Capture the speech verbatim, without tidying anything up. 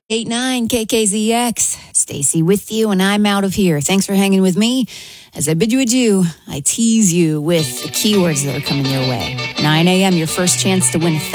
eight nine K K Z X. Stacy with you, and I'm out of here. Thanks for hanging with me. As I bid you adieu, I tease you with the keywords that are coming your way. nine a.m., your first chance to win